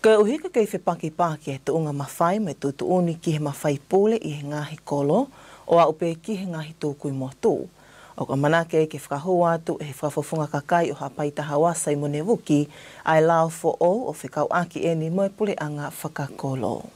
Ka uhika kei whepaki e tuunga mawhai me tutuuni ki he mawhai pule i he ngahi kolo o a upe ki he ngahi tūkui motu. O ka manake ke whakahua atu he whawhafunga kakai o hapaitaha wasa i mone wuki ai lao fo o whikau aki e ni moe pule anga whakakolo.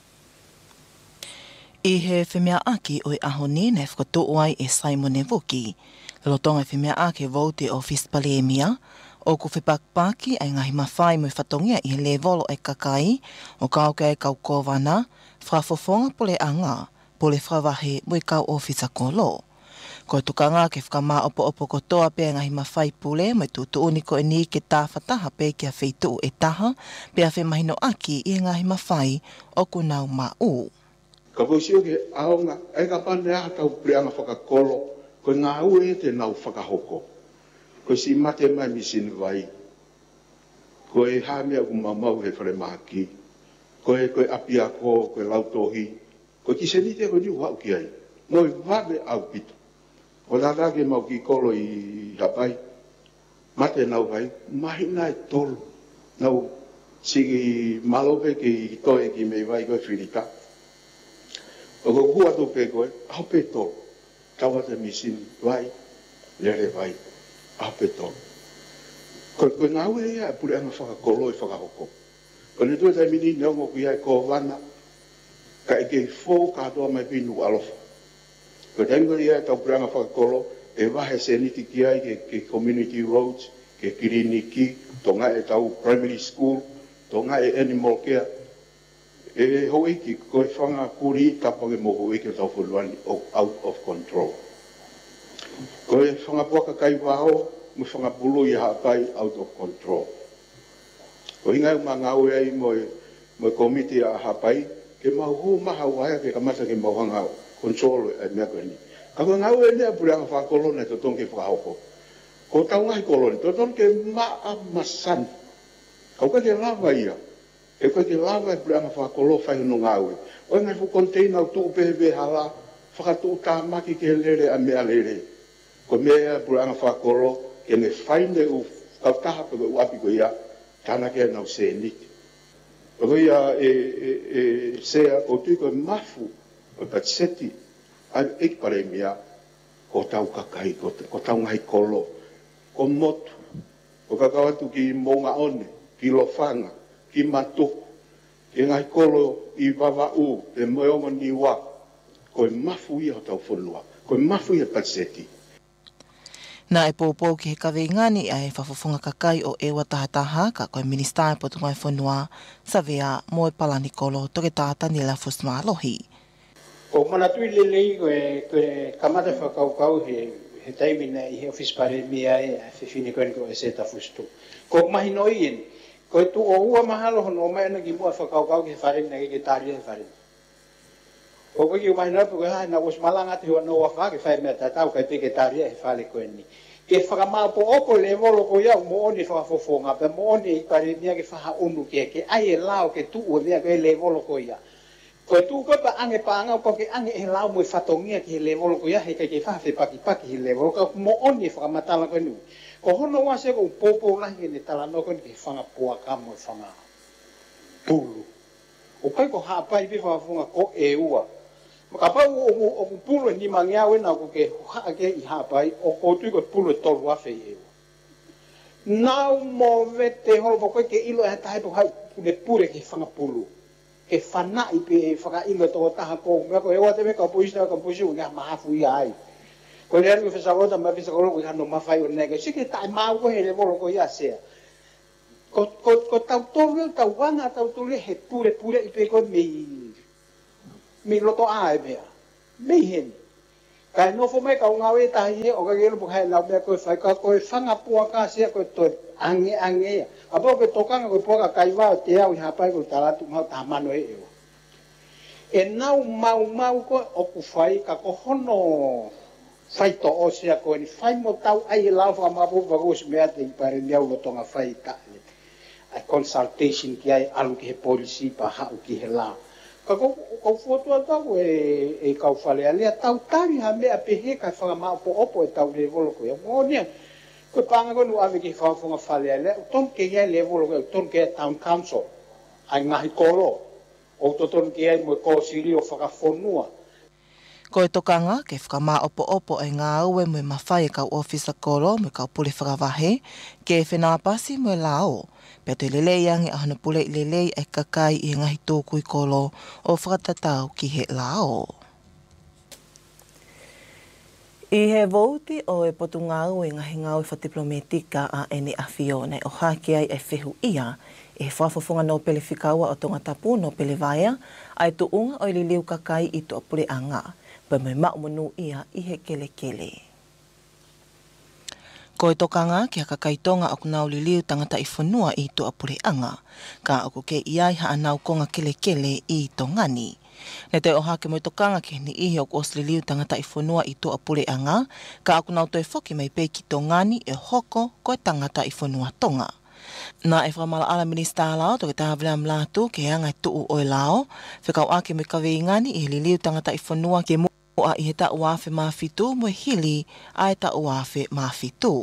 I he whemea aki o i ahoni ne whakatu ai e Simon Wuki. Lotonga whemea aki vote o Fispalemia, o ku whipakpaki ai ngahi mawhai mo whatongia i he levolo e kakai, o kauke ai kau kowana, whafofonga pole anga, pole whawahe mo i kau ofisa kolo. Ko tukanga ke whakama opo ko toa pe ngahi mawhai pule mo i tutuuni ko e ni ke tāwhataha pe kia wheitu e taha, pe a whemahino aki i ngahi mawhai o kunau mau. Ka whausio ke aonga, e ka pane a tau preanga whakakolo, ko ngā ue te nau whakahoko. Ko si mate mai misini vai. Ko e hāmea ku mamau he whare maki. Ko e apia ko, ko e lautohi. Ko ki se nite ko niu hau ki ai. Mo i vave au pito. Ko rarage mau ki kolo i hapai. Mate nau vai, mahi nai tolu. Nau sigi malope ki toe ki mei vai koe whirika. O ko kua tō pe koe, au pe tō, kawa te misini, vai, lere vai, au pe tō. Koe ngā ue ia, pure anga whakakolo i whakahoko. Ko ne tue tai mini neongo ki ai ko wana, ka e kei fō kātoa mai pinu alofa. Ko tengo ia tau pure anga whakakolo, e wahe seniti ki ai ke community roads, ke kiriniki, tō ngā e tau primary school, tō ngā e animal care, e hoi ki koe whanga kuri tapange mo hoi ki tau whuluani out of control. Koe whanga puaka kai wao, mo whanga pulu i hapai out of control. Ko ingai ma ngau ai mo komiti a hapai, ke mau hu maha waia ke kamata ke mau hanga control e mea koe ni. Ka koe ngau e nea puri anga whakolone to tonke whakahoko. Ko tau ngai kolone, to tonke maa masan. Kau ka ke lava ia. E koe ke lava e puranga whakolo whai no ngāue. O ngai fu container tu pehe hala, whakatu tāmaki ke lere a mea lere. Ko mea puranga whakolo, ke ne whaine u kautaha pe koe uapi ko ia, tāna ke nau se niti. O koe ia sea o tui koe mafu, o patseti, ai eik pare mea, ko tau kakai, ko tau ngai kolo, ko motu, ko kakawatu ki monga one, ki lofanga, ki matuku, ki ngai kolo i wawau, e moeongo ni wa, koe mafu ia o tau whonua, koe mafu ia patseti. Nā e pōpō ki he kawe ngani ai whawhawhunga kakai o ewa tahataha ka koe minister e potungai whonua, sa vea mo e palani kolo toke tāta ni la fusma alohi. Ko manatui lelei koe kamata whakaukau he taimina i he office pare mia e whiwhine koe ko e seta fustu. Ko mahi noi eni, ko tu o ua mahalo hono mai ana ki mua whakaukau ki he wharena ke tāria he wharena. Ko koe ki umahi napu koe hai na os malanga te hua noa whake whai mea tatau kai peke tāria he whale koe ni. Ke whakamāpo opo le volo ko iau mo oni whakafofonga pe mo oni i pare mea ke whaha unu ke ai e lao ke tu ua mea ke le volo ko ia. Ko tu koe pa ange pa anga ko ke ange e lao mo i whatongia ki he le volo ko ia he kai ke whafe paki he le volo ko mo oni whakamatala koe nui. Ko hono wase ko popo lahi ne tala no ko ke whanga puaka mo i whanga pulu. O kai ko haapai pe whafunga ko e ua. Ka pau o pulu ni mangiau e na ko ke haa ke i haapai o ko tui ko pulu e tolu afe e ua. Nau mo vete holo po koe ke ilo e tahe po hai pune pure ke whanga pulu. Ke whana i pe e whaka ilo toko taha ko. Mea ko e oa te me ka poisita ka poisiu ngā mahafu i ai. Ko le anu whesarota ma whesarota ko i hano mawhai o nega. Sike tae mau ko he le volo ko ia sea. Ko tau tolu tau wanga tau tolu he pure i pe ko mi loto a e mea. Mei heni. Kai nofo mai ka unga we tahi he o ka gelo po kai lau mea koe whai. Ka koe whanga pua ka sea koe toi ange ia. Apo koe tokanga koe pua ka kai wao te au i hapai koe talatu mau taha mano e eo. E nau mau koe oku whai ka kohono whai to o sea koe ni whai mo tau ai e lau whakamapu wagus mea te i pare miau lotonga whai tae. A consultation ki ai alu ki he polisi pa hau ki he lau. Ka kou whotua tau e kau whale alea tau tari ha mea pehe kai whakamaupo opo e tau le volo koe. Mo nia, koe panga koe nu ave ki whakafunga whale alea, ton ke ia le volo koe, ton ke town council. ai ngahi kolo o toton ki ai mo ko siri o whakafonua. Ko e tokanga ke whakamā opo e ngā ue mo mawhai e kau ofisa kolo mo kau pule whakawahe ke whenāpasi mo lao. Pea tui lelei ange ahana pule i lelei e kakai i ngahi tōkui kolo o whakatatau ki he lao. I he vouti o e potu ngau e ngahi ngau e whatiplometika a ene a Fiona o hake ai e whehu ia e whafafunga no pele whikaua o tonga tapu no pele vaia ai tu unga o ili liu kakai i tu apure anga pa mai maumanu ia i he kele kele. Ko e tokanga ki a kakaitonga o kunau li liu tangata i whanua i tu apure anga ka o ke iai ha anau konga kele kele i tongani. Ne te oha ke mo tokanga ke ni ihi o kosli liu tangata i whanua i tō apure anga, ka aku nau toi whoki mai pei ki tō ngani e hoko ko e tangata i whanua tonga. Nā e whamala ala minista lao to ke tāwina mlātu ke anga tuu o e lao, whekau ake me kawe i ngani i li liu tangata i whanua ke mua i he ta uafe mawhitu mo hili a e ta uafe mawhitu.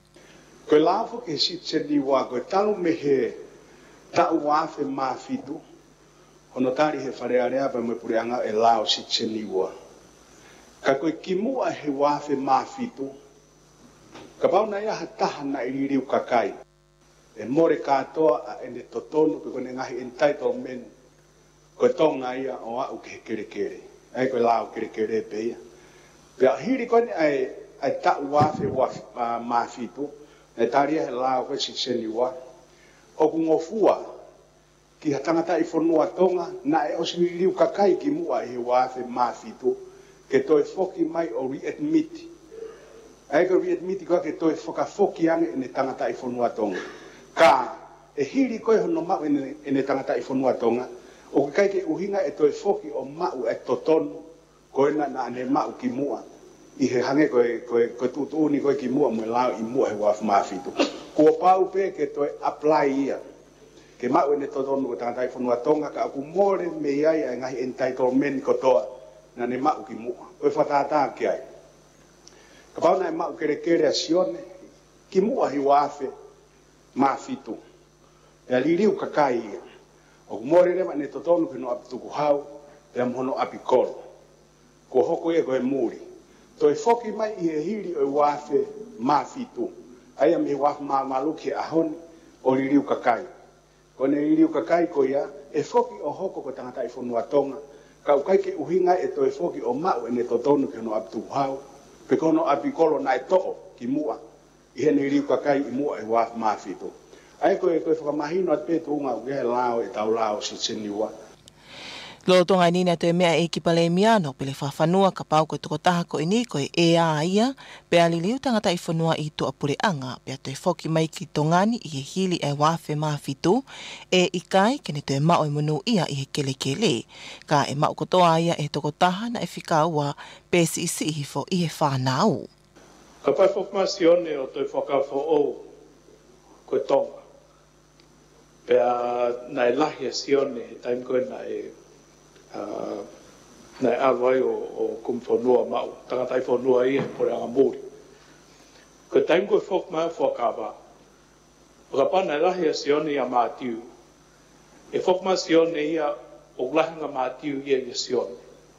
Koe lafo ke si tseni wa koe tau me he ta uafe mawhitu, ono tari he wharearea pa mo pureanga e lao si tseni wa. Ka koe ki mua he wafe mawhitu, ka pauna ia hataha na i riu kakai. E more katoa a ene totonu pe kone ngahi entitlement koe tonga ia o au ke kere kere. Ai koe lao kere kere pe ia. Pea hiri kone ai ta wafe mawhitu, e taria he lao koe si tseni wa. O kungofua, ki hatangata i whanua tonga, na e osini riu kakai ki mua i he wafe mawhitu, ke toi foki mai o readmit. Ai ko readmit koa ke toi whakafoki ange ene tangata i whanua tonga. Ka e hiri koe hono mau ene tangata i whanua tonga, o ke kai ke uhinga e toi foki o mau e totonu, koe na ane mau ki mua. I he hange koe tutuuni koe ki mua mo lao i mua he wafe mawhitu. Kua pau pe ke toi apply ia. Ke mau ene totonu ko tangata i whanua tonga, ka aku more me iai ai ngahi entitlement kotoa, na ne mau ki mua. Koe whatata ki ai. Ka pauna e mau kere kere a sione, ki mua hi wafe mawhitu. Pea liriu kakai ia. O kumore rewa ne totonu pino api tuku hau, pea mhono api kolo. Ko hoko ia koe muri. Toi foki mai i he hiri o wafe mawhitu. Aia me wafe maluki ahoni o liriu kakai. Ko ne liriu kakai ko ia, e foki o hoko ko tangata i whanua tonga, ka ukai ke uhinga e toi foki o mau e ne totonu ke no api tuku hau, pe kono api kolo na e to'o ki mua, i he ne liriu kakai i mua e wafe mawhitu. Ai koe whakamahino at petu unga uke lao e tau lao si tseniwa. Lo tonga nina te mea e ki pale miano pele whawhanua ka pau koe tukotaha ko ini koe e a ia pe aliliu tangata i whanua i tu apure anga pe atoe whoki mai ki tongani i he hili e wafe mawhitu e ikai kene te mao i munu ia i he kele kele ka e mao kotoa ia e tukotaha na e whikaua pe si isi hifo i he whanau. Ka pai whakmasione o toi whakawho o koe tonga. Pea nai lahi a sione e taim koe nai alwai o kumwhanua mau. Tangatai whanua i he pore anga muri. Koe taim koe whakmai whakawa. O ka pa nai lahi a sione i a mātiu. E whakmai sione ia o lahanga mātiu ia i a sione.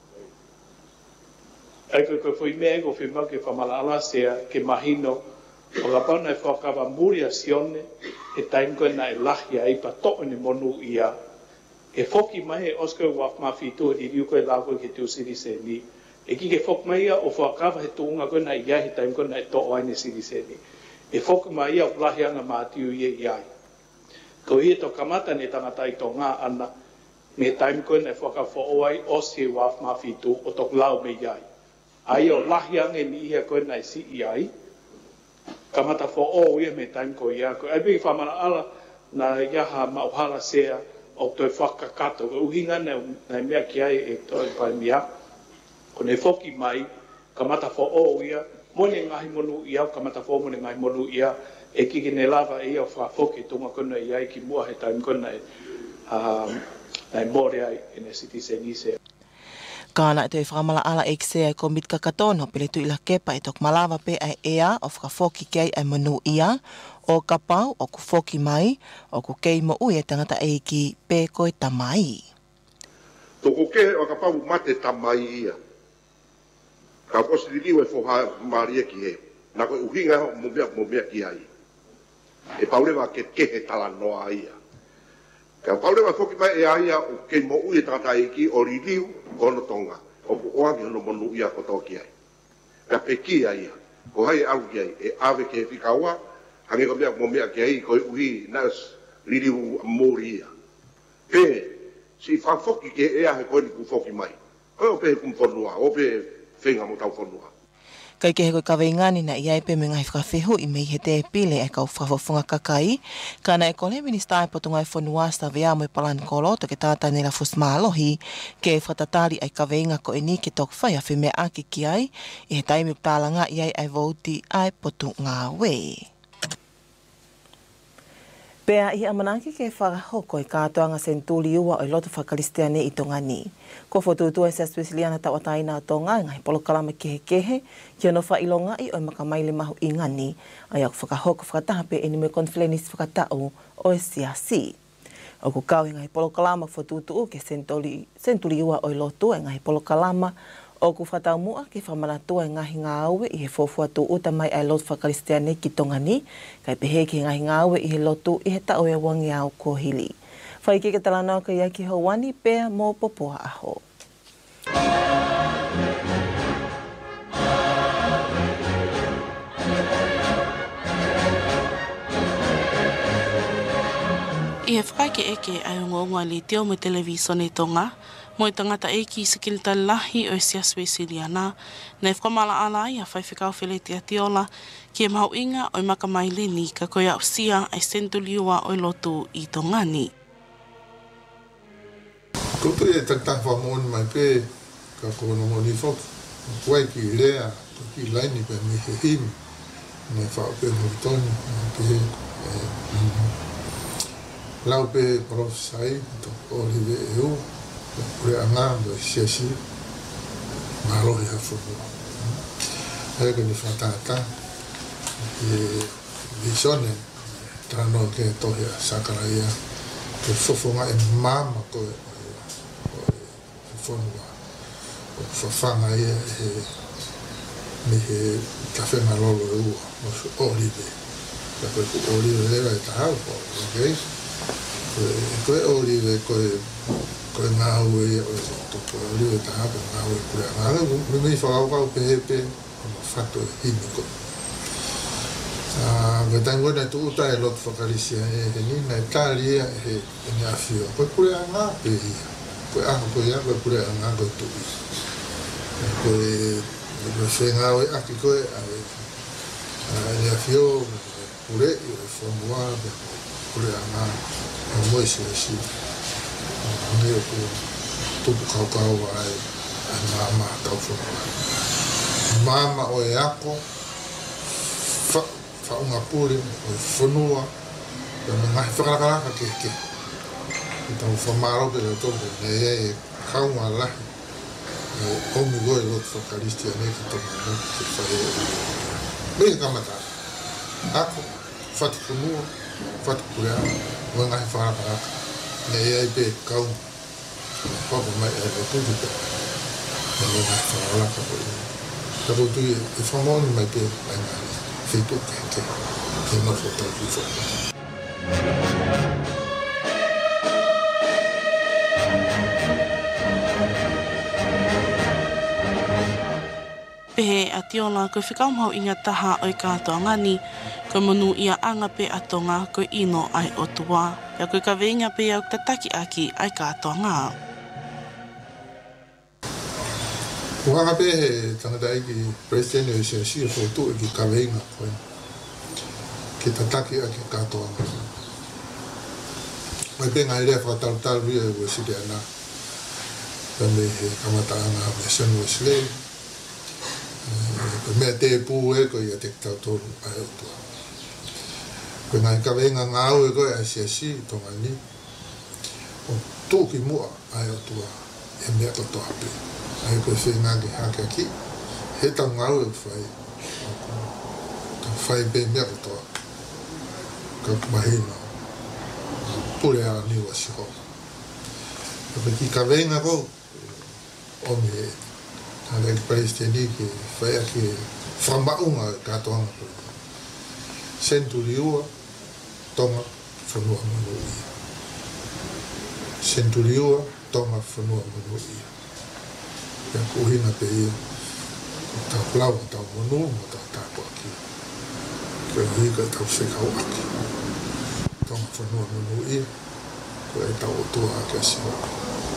Ai koe whui mea ko whima ke whamala alasea ke mahino o ka pa nai whakawa muri a sione e taim koe nai lahi a ipa to'o ni monu ia. E whoki mai e osko waf mawhitu e riu koe lau koe ke tiu siri se ni. E ki ke whok mai ia o whakawa he tuunga koe nai ia he taim koe nai to'o aine siri se ni. E whok mai ia o lahi anga mātiu ia iai. Ko ia to kamata ne tangata i tō ngā ana me taim koe nai whakawho oai o se waf mawhitu o tok lau me iai. Ai o lahi anga ni ia koe nai si iai. Kamata who o ia me taim koe ia. Koe ai piki whamana ala na iaha mauhala sea o toi whakakato. Ko uhinga nei mea ki ai e toi pai mea. Ko nei whoki mai, kamata who o ia, mone ngahi monu ia, kamata who mone ngahi monu ia, e kiki ne lava ia o whafoki tunga kona ia ki mua he taim kona nei more ai e ne citizen i se. Kāna e toi whakamala ala e kisea e ko mitka katono pele tu ila kepa e tok malawa pe ai ea o whakafoki kei ai manu ia o kapau o ku foki mai o ku kei mo ui e tangata e ki pe koe tamai. Toko ke o kapau mate tamai ia. Ka posi liu e foha maria ki he. Na koe uhinga mo mea ki ai. E paulewa ke kehe tala noa ia. Ka paulewa foki mai e aia o kei mo ui e tangata e ki o riliu kono tonga. O ku oangi hono monu ia ko toki ai. Ka pe ki ai. Ko hai au ki ai. E ave ke he whikaua. Hange ko mea mo mea ki ai. Ko uhi nas riliu mori ia. Pe si whafoki ke ea he koe ni ku foki mai. Koe o pe he kumwhanua. O pe whenga mo tau whanua. Kai ke he koe kawe ingani na iai pe me ngai whakawhihu i mei he te pile e kau whakafunga kakai. Kana e kole minista e potunga e whanua sta vea mo e palan kolo to ke tātai nera fus maalohi ke e whatatari ai kawe inga ko e ni ke tok whai a whime aki ki ai i he taimi uptalanga iai ai vouti ai potu ngā wei. Pea i amanaki ke whakahoko i kātoanga senturi ua o i loto whakaristiane i tonga ni. Ko whotutua e se Swisiliana tau ataina a tonga ngai polokalama kehe kia no whailonga i o i makamaile mahu i ngani ai au whakahoko whakataha pe enime konflenis whakatau o e siasi. O ku kau i ngai polokalama whotutua ke senturi ua o i loto e ngai polokalama o ku whatau mua ki whamanatua e ngahi ngā aue i he whofuatu uta mai ai lotu whakaristiane ki tonga ni, kai pehe ki ngahi ngā aue i he lotu i he tau e wangi au ko hili. Whai ke talanoa ka ia ki hauani pea mō popoa aho. I he whaike eke ai unga li teo me televisione tonga, mo i tangata e ki sikilita lahi o e sia Swisiliana, na e whamala ala i a whaiwhikau wheleti a tiola, ki e mahu inga o i makamaile ni ka koe au sia ai sentuliua o i lotu i tongani. Kutu e takta whamoni mai pe, ka kono moni whoki, koe ki lea, ki laini pe mi he himi, me whao pe moritoni, pe lau pe profesai, to orive e u, kure anga do siasi malo ya fuku ai que ni fatata bisone trano que to ya sakaraia que fofonga e mama ko fonua fofanga ia ni he café malolo u o olive la ko olive leva e tal ok ko olive ko ko ngā ue o toko liu e taha pe ngā ue kure ngā ue me whakau pehepe o ma whato e himi ko me tango nei tu uta e lotu whakarisia e he nina e tāli e he ni awhio koe kure ngā pe hia koe aha koe ia koe kure ngā koe tu i koe whe ngā ue aki koe ni awhio kure i o e whamua kure ngā moise e si Neo ko tupu kau ai mama tau whanua. Mama o e ako, whaunga pūre o e whanua, e me ngahi whakarakaraka ke. I tau whamaro pe le topu, ne e kaunga lahi, e omi goe lotu whakaristia ne ki tonga ne ki whae. Mea kamata, ako, whatu whanua, whatu pūre a, o e ngahi whakarakaraka. Ne e pe kau papa mai e tutu pe ne nga fala ka po ta po tu e famoni mai pe ai na feito que no foto tu fo Pehe a tiola koe whikau mau inga taha o i kātoa ngani, koe monu ia anga pe atonga koe ino ai o tua, pia koe ka veinga pe au tataki aki ai kātoa ngā. Kuhanga pe he tangata ki presidente o siasi e whautu e ki ka veinga koe, ki tataki aki kātoa ngā. Mai pe ngai rea whakataru ria e wesiri ana, pe me he kamata ana me senu weslei, mea te pū e koe ia te tautoru ai o tua. Koe ngai ka venga ngā au e koe a siasi tonga ni, o tūki mua ai o tua e mea to toa pe. ai ko se ngangi hake aki he tau ngau e whai be mea toa ka mahina pure a niwa si ho ka ki ka venga ko o me ale palestini ki whai aki whamaunga katoanga ko Centuriua tonga whanua manu ia Centuriua tonga whanua manu ia ia kuhina pe ia tau plau tau manu mo tau tāpua ki kia hika tau sekau aki tonga whanua manu ia ko e tau otua ake siwa